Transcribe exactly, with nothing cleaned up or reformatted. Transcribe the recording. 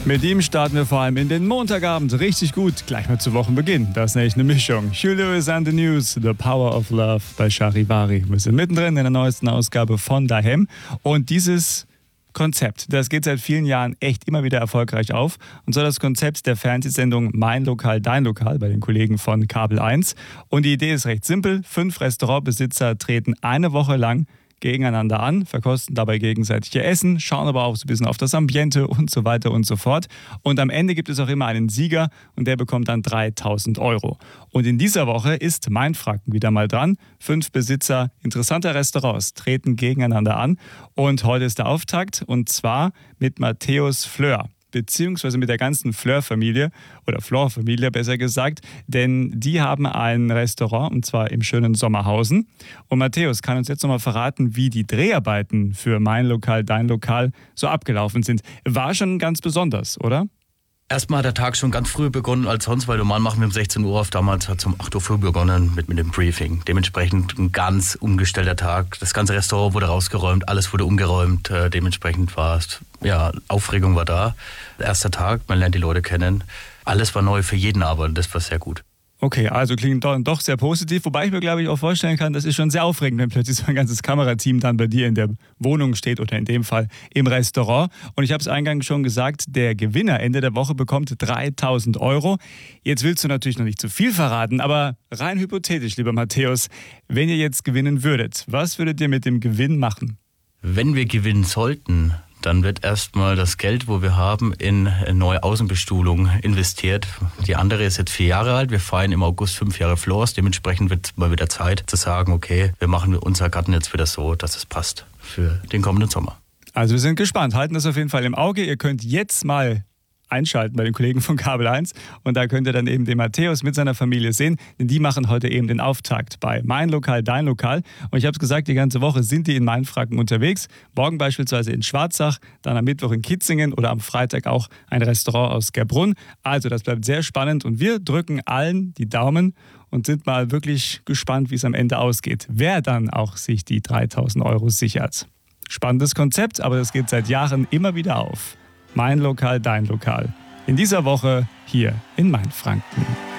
Mit ihm starten wir vor allem in den Montagabend richtig gut, gleich mal zu Wochenbeginn. Das ist nämlich eine Mischung. Hugh Lewis and the News, The Power of Love bei Charivari. Wir sind mittendrin in der neuesten Ausgabe von Daheim. Und dieses Konzept, das geht seit vielen Jahren echt immer wieder erfolgreich auf. Und zwar das Konzept der Fernsehsendung Mein Lokal, Dein Lokal bei den Kollegen von Kabel eins. Und die Idee ist recht simpel. Fünf Restaurantbesitzer treten eine Woche lang gegeneinander an, verkosten dabei gegenseitig ihr Essen, schauen aber auch so ein bisschen auf das Ambiente und so weiter und so fort. Und am Ende gibt es auch immer einen Sieger und der bekommt dann dreitausend Euro. Und in dieser Woche ist Mein Franken wieder mal dran. Fünf Besitzer interessanter Restaurants treten gegeneinander an und heute ist der Auftakt und zwar mit Matthäus Fleur, beziehungsweise mit der ganzen Fleur-Familie oder Fleur-Familie besser gesagt, denn die haben ein Restaurant und zwar im schönen Sommerhausen. Und Matthäus kann uns jetzt nochmal verraten, wie die Dreharbeiten für Mein Lokal, Dein Lokal so abgelaufen sind. War schon ganz besonders, oder? Erstmal hat der Tag schon ganz früh begonnen als sonst, weil normal machen wir um sechzehn Uhr auf. Damals hat es um acht Uhr früh begonnen mit, mit dem Briefing. Dementsprechend ein ganz umgestellter Tag. Das ganze Restaurant wurde rausgeräumt, alles wurde umgeräumt. Äh, dementsprechend war es, ja, Aufregung war da. Erster Tag, man lernt die Leute kennen. Alles war neu für jeden, aber das war sehr gut. Okay, also klingt doch, doch sehr positiv, wobei ich mir, glaube ich, auch vorstellen kann, das ist schon sehr aufregend, wenn plötzlich so ein ganzes Kamerateam dann bei dir in der Wohnung steht oder in dem Fall im Restaurant. Und ich habe es eingangs schon gesagt, der Gewinner Ende der Woche bekommt dreitausend Euro. Jetzt willst du natürlich noch nicht zu viel verraten, aber rein hypothetisch, lieber Matthäus, wenn ihr jetzt gewinnen würdet, was würdet ihr mit dem Gewinn machen? Wenn wir gewinnen sollten, dann wird erstmal das Geld, wo wir haben, in neue Außenbestuhlung investiert. Die andere ist jetzt vier Jahre alt. Wir feiern im August fünf Jahre Floors. Dementsprechend wird es mal wieder Zeit zu sagen, okay, wir machen unser Garten jetzt wieder so, dass es passt für den kommenden Sommer. Also wir sind gespannt. Halten das auf jeden Fall im Auge. Ihr könnt jetzt mal einschalten bei den Kollegen von Kabel eins und da könnt ihr dann eben den Matthäus mit seiner Familie sehen, denn die machen heute eben den Auftakt bei Mein Lokal, Dein Lokal und ich habe es gesagt, die ganze Woche sind die in Mein Franken unterwegs, morgen beispielsweise in Schwarzach, dann am Mittwoch in Kitzingen oder am Freitag auch ein Restaurant aus Gerbrunn, also das bleibt sehr spannend und wir drücken allen die Daumen und sind mal wirklich gespannt, wie es am Ende ausgeht, wer dann auch sich die dreitausend Euro sichert. Spannendes Konzept, aber das geht seit Jahren immer wieder auf. Mein Lokal, Dein Lokal. In dieser Woche hier in Mein Franken.